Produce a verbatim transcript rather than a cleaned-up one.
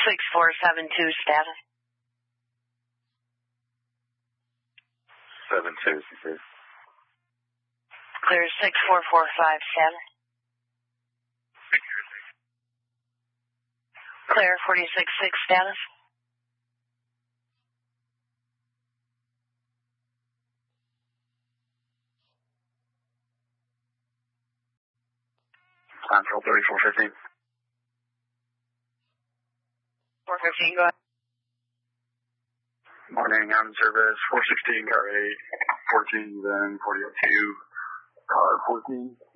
six four seven two status. seven two, sir. Clear six four four five status. Clear forty-six six status. Central thirty-four fifteen. four fifteen, go ahead. Morning, I'm in service four sixteen, car eight, fourteen, then forty oh two, car fourteen.